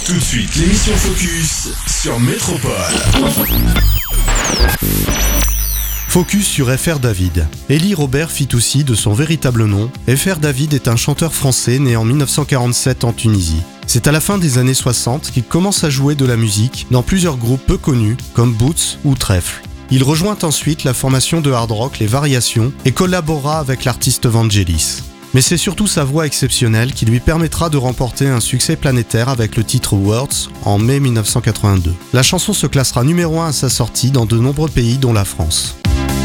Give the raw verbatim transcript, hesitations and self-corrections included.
Tout de suite, l'émission Focus sur Métropole. Focus sur F R David. Élie Robert Fitoussi de son véritable nom, F R David est un chanteur français né en dix-neuf cent quarante-sept en Tunisie. C'est à la fin des années soixante qu'il commence à jouer de la musique dans plusieurs groupes peu connus comme Boots ou Trèfle. Il rejoint ensuite la formation de hard rock Les Variations et collabora avec l'artiste Vangelis. Mais c'est surtout sa voix exceptionnelle qui lui permettra de remporter un succès planétaire avec le titre Words en mai dix-neuf cent quatre-vingt-deux. La chanson se classera numéro un à sa sortie dans de nombreux pays dont la France.